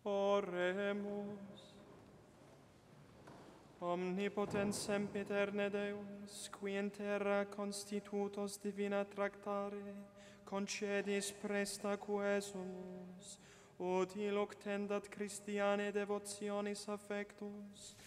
Oremus. Omnipotens sempiterne Deus, qui in terra constitutos divina tractare, concedis presta quesumus, ut illuc tendat Christiane devotionis affectus,